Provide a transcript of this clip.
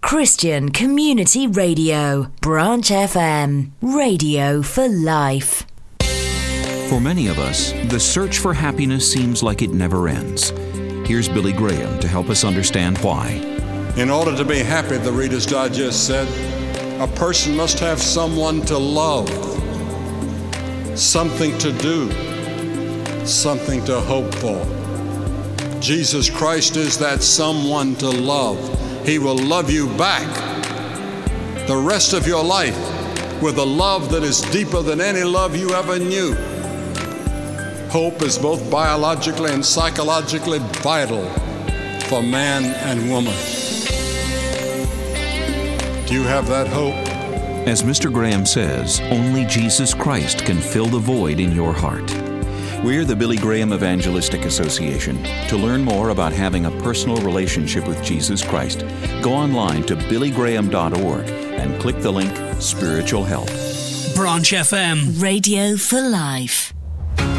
Christian Community Radio, Branch FM, radio for life. For many of us, the search for happiness seems like it never ends. Here's Billy Graham to help us understand why. In order to be happy, the Reader's Digest said, a person must have someone to love, something to do, something to hope for. Jesus Christ is that someone to love. He will love you back the rest of your life with a love that is deeper than any love you ever knew. Hope is both biologically and psychologically vital for man and woman. Do you have that hope? As Mr. Graham says, only Jesus Christ can fill the void in your heart. We're the Billy Graham Evangelistic Association. To learn more about having a personal relationship with Jesus Christ, go online to billygraham.org and click the link Spiritual Help. Branch FM, radio for life.